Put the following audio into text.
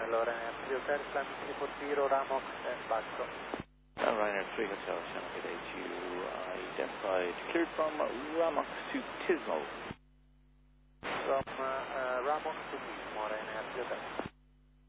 Ryanair 3 Hotel, climbing 340, Ramox and backstop. Ryanair 3 Hotel, channel good 82, identified, cleared from Ramox to Tismo. From Ramox to Tismo, Ryanair 3 Hotel.